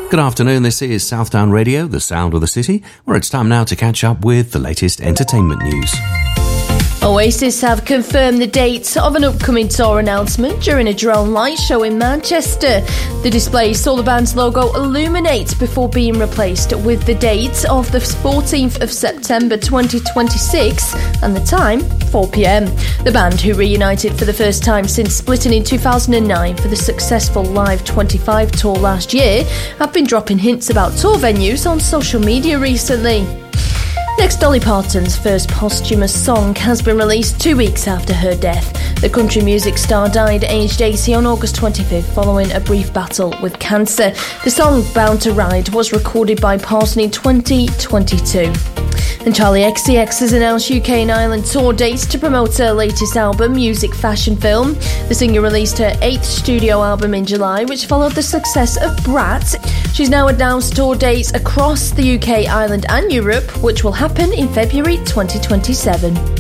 Good afternoon, this is Southdown Radio, the sound of the city, where it's time now to catch up with the latest entertainment news. Oasis have confirmed the dates of an upcoming tour announcement during a drone light show in Manchester. The display saw the band's logo illuminate before being replaced with the date of the 14th of September 2026 and the time 4 p.m. The band, who reunited for the first time since splitting in 2009 for the successful Live 25 tour last year, have been dropping hints about tour venues on social media recently. Next, Dolly Parton's first posthumous song has been released 2 weeks after her death. The country music star died aged 80 on August 25th following a brief battle with cancer. The song Bound to Ride was recorded by Parton in 2022. And Charlie XCX has announced UK and Ireland tour dates to promote her latest album, Music Fashion Film. The singer released her 8th studio album in July, which followed the success of Brat. She's now announced tour dates across the UK, Ireland and Europe, which will happen in February 2027.